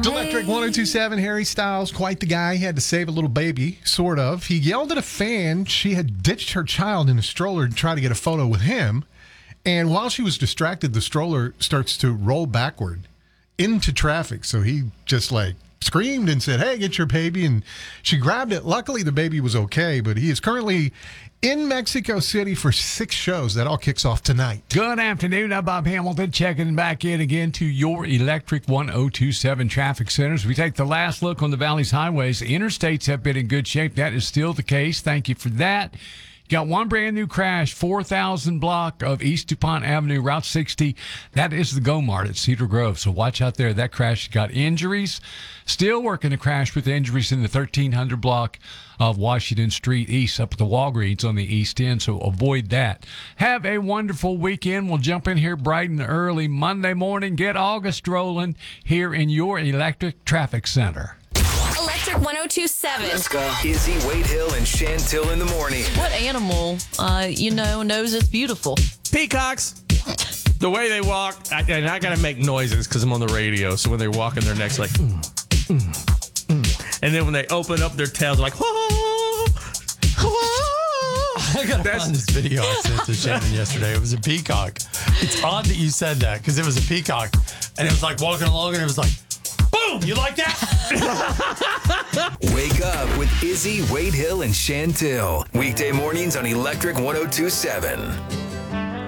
Electric 1027, Harry Styles, quite the guy. He had to save a little baby, sort of. He yelled at a fan. She had ditched her child in a stroller to try to get a photo with him. And while she was distracted, the stroller starts to roll backward into traffic. So he just screamed and said, "Hey, get your baby." And she grabbed it. Luckily, the baby was okay, but he is currently in Mexico City for 6 shows. That all kicks off tonight. Good afternoon. I'm Bob Hamilton, checking back in again to your Electric 1027 traffic centers. We take the last look on the Valley's highways. The interstates have been in good shape. That is still the case. Thank you for that. Got one brand new crash, 4000 block of East DuPont Avenue, Route 60. That is the Go-Mart at Cedar Grove. So watch out there. That crash got injuries. Still working the crash with injuries in the 1300 block of Washington Street East up at the Walgreens on the East End. So avoid that. Have a wonderful weekend. We'll jump in here bright and early Monday morning. Get August rolling here in your Electric Traffic Center. Electric 1027. Let's go. Izzy, Wade Hill, and Chantil in the morning. What animal, knows it's beautiful? Peacocks. The way they walk, and I got to make noises because I'm on the radio. So when they're walking their necks, like, and then when they open up their tails, like, whoa, whoa. I gotta find this video I sent to Shannon yesterday. It was a peacock. It's odd that you said that because it was a peacock, and it was like walking along, and it was like, boom! You like that? Wake up with Izzy, Wade Hill, and Chantil. Weekday mornings on Electric 1027.